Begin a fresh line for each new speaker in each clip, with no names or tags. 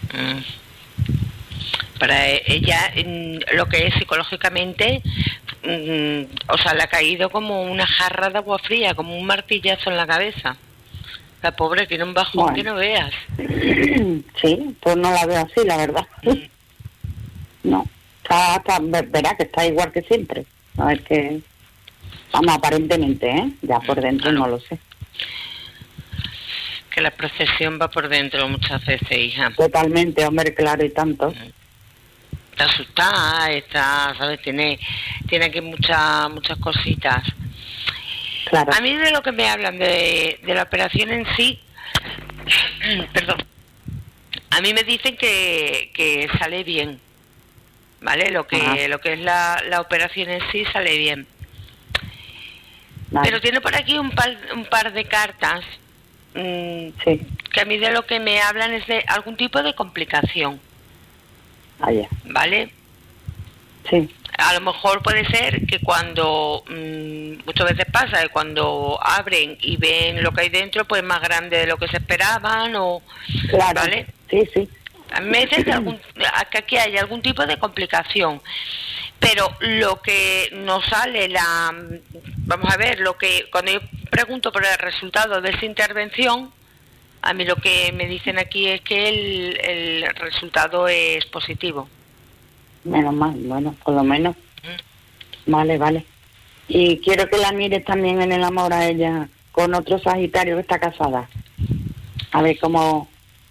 Mm. Para ella, lo que es psicológicamente, o sea, le ha caído como una jarra de agua fría, como un martillazo en la cabeza. La pobre tiene un bajón que no veas.
Sí, pues no la veo así, la verdad. No, verá que está igual que siempre. A ver que... Vamos, aparentemente, ¿eh? Ya por dentro claro. No lo sé.
Que la procesión va por dentro muchas veces, hija.
Totalmente, hombre, claro, y tanto.
Está asustada, está, ¿sabes? Tiene aquí muchas cositas. Claro. A mí de lo que me hablan de la operación en sí, perdón, a mí me dicen que sale bien, ¿vale? Lo que es la operación en sí sale bien. Vale. Pero tiene por aquí un par de cartas que a mí de lo que me hablan es de algún tipo de complicación. ¿Vale?
Sí.
A lo mejor puede ser que cuando, muchas veces pasa, que cuando abren y ven lo que hay dentro, pues es más grande de lo que se esperaban, o...
Claro,
¿vale?
Sí.
A mí me dicen que aquí hay algún tipo de complicación, pero lo que nos sale, vamos a ver, lo que cuando yo pregunto por el resultado de esa intervención, a mí lo que me dicen aquí es que el resultado es positivo.
Menos mal, bueno, por lo menos. Vale. Y quiero que la mires también en el amor a ella con otro Sagitario que está casada. A ver cómo...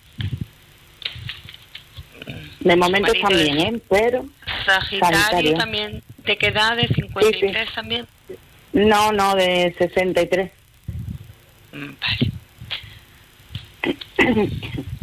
De momento está bien, ¿eh? Pero...
Sagitario también, ¿te queda de 53 sí. También?
No, de 63.
Vale.